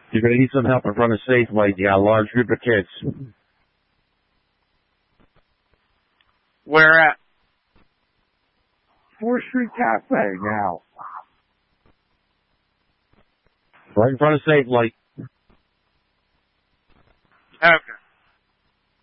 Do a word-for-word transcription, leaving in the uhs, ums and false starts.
You're going to need some help in front of Safeway. You got a large group of kids. Where at? Fourth Street Cafe now. Right in front of Safeway. Okay.